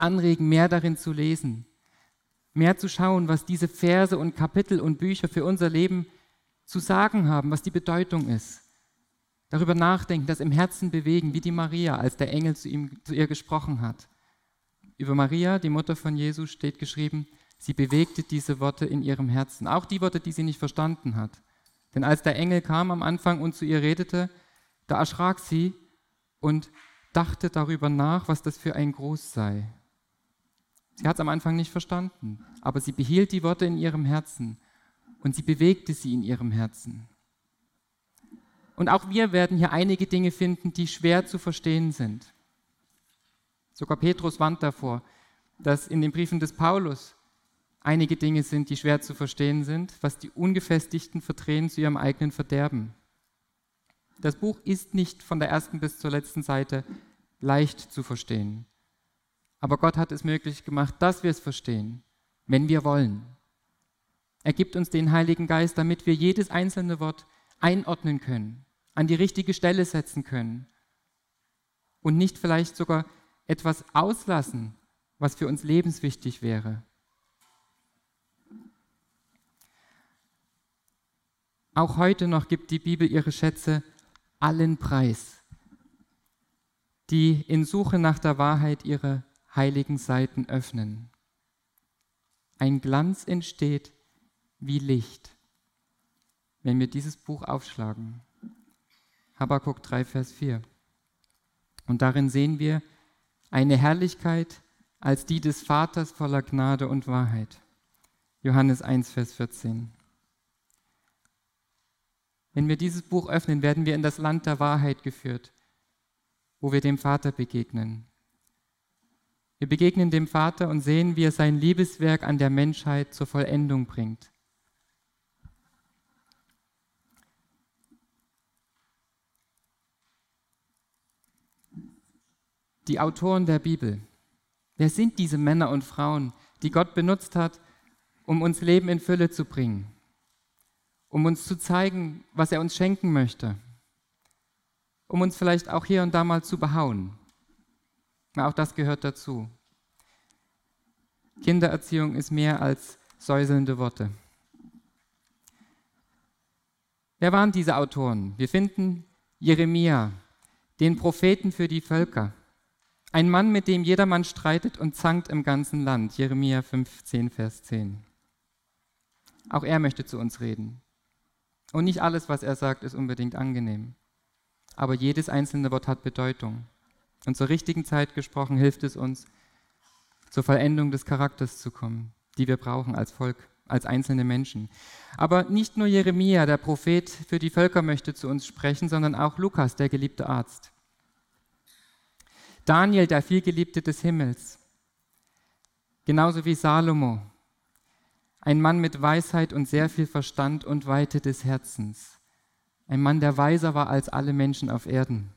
anregen, mehr darin zu lesen, mehr zu schauen, was diese Verse und Kapitel und Bücher für unser Leben zu sagen haben, was die Bedeutung ist. Darüber nachdenken, das im Herzen bewegen, wie die Maria, als der Engel zu ihr gesprochen hat. Über Maria, die Mutter von Jesus, steht geschrieben, sie bewegte diese Worte in ihrem Herzen, auch die Worte, die sie nicht verstanden hat. Denn als der Engel kam am Anfang und zu ihr redete, da erschrak sie und dachte darüber nach, was das für ein Gruß sei. Sie hat es am Anfang nicht verstanden, aber sie behielt die Worte in ihrem Herzen und sie bewegte sie in ihrem Herzen. Und auch wir werden hier einige Dinge finden, die schwer zu verstehen sind. Sogar Petrus warnt davor, dass in den Briefen des Paulus einige Dinge sind, die schwer zu verstehen sind, was die Ungefestigten verdrehen zu ihrem eigenen Verderben. Das Buch ist nicht von der ersten bis zur letzten Seite leicht zu verstehen. Aber Gott hat es möglich gemacht, dass wir es verstehen, wenn wir wollen. Er gibt uns den Heiligen Geist, damit wir jedes einzelne Wort einordnen können, an die richtige Stelle setzen können und nicht vielleicht sogar etwas auslassen, was für uns lebenswichtig wäre. Auch heute noch gibt die Bibel ihre Schätze allen preis, die in Suche nach der Wahrheit ihre heiligen Seiten öffnen. Ein Glanz entsteht wie Licht, wenn wir dieses Buch aufschlagen. Habakuk 3, Vers 4. Und darin sehen wir eine Herrlichkeit als die des Vaters voller Gnade und Wahrheit. Johannes 1, Vers 14. Wenn wir dieses Buch öffnen, werden wir in das Land der Wahrheit geführt, wo wir dem Vater begegnen. Wir begegnen dem Vater und sehen, wie er sein Liebeswerk an der Menschheit zur Vollendung bringt. Die Autoren der Bibel, wer sind diese Männer und Frauen, die Gott benutzt hat, um uns Leben in Fülle zu bringen, um uns zu zeigen, was er uns schenken möchte, um uns vielleicht auch hier und da mal zu behauen? Na, auch das gehört dazu. Kindererziehung ist mehr als säuselnde Worte. Wer waren diese Autoren? Wir finden Jeremia, den Propheten für die Völker. Ein Mann, mit dem jedermann streitet und zankt im ganzen Land. Jeremia 15, Vers 10. Auch er möchte zu uns reden. Und nicht alles, was er sagt, ist unbedingt angenehm. Aber jedes einzelne Wort hat Bedeutung. Und zur richtigen Zeit gesprochen hilft es uns, zur Vollendung des Charakters zu kommen, die wir brauchen als Volk, als einzelne Menschen. Aber nicht nur Jeremia, der Prophet für die Völker, möchte zu uns sprechen, sondern auch Lukas, der geliebte Arzt. Daniel, der Vielgeliebte des Himmels. Genauso wie Salomo, ein Mann mit Weisheit und sehr viel Verstand und Weite des Herzens. Ein Mann, der weiser war als alle Menschen auf Erden.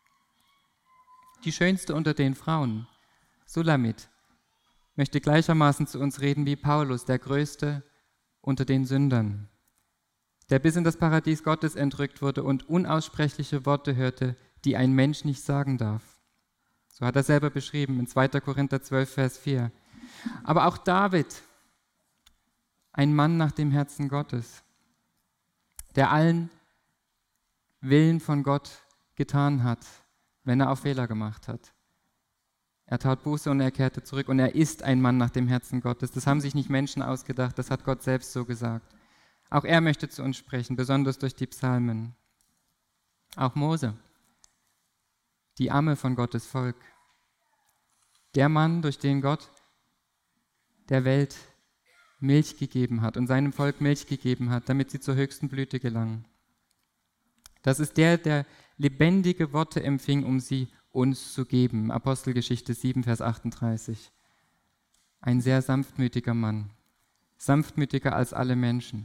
Die schönste unter den Frauen, Sulamit, möchte gleichermaßen zu uns reden wie Paulus, der größte unter den Sündern, der bis in das Paradies Gottes entrückt wurde und unaussprechliche Worte hörte, die ein Mensch nicht sagen darf. So hat er selber beschrieben in 2. Korinther 12, Vers 4. Aber auch David, ein Mann nach dem Herzen Gottes, der allen Willen von Gott getan hat, wenn er auch Fehler gemacht hat. Er tat Buße und er kehrte zurück und er ist ein Mann nach dem Herzen Gottes. Das haben sich nicht Menschen ausgedacht, das hat Gott selbst so gesagt. Auch er möchte zu uns sprechen, besonders durch die Psalmen. Auch Mose, die Amme von Gottes Volk. Der Mann, durch den Gott der Welt Milch gegeben hat und seinem Volk Milch gegeben hat, damit sie zur höchsten Blüte gelangen. Das ist der lebendige Worte empfing, um sie uns zu geben. Apostelgeschichte 7, Vers 38. Ein sehr sanftmütiger Mann, sanftmütiger als alle Menschen.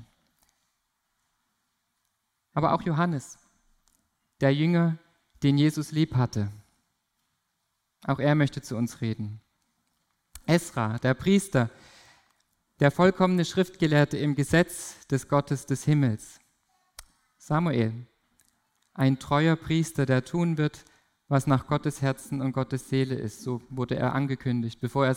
Aber auch Johannes, der Jünger, den Jesus lieb hatte. Auch er möchte zu uns reden. Esra, der Priester, der vollkommene Schriftgelehrte im Gesetz des Gottes des Himmels. Samuel, ein treuer Priester, der tun wird, was nach Gottes Herzen und Gottes Seele ist. So wurde er angekündigt, bevor er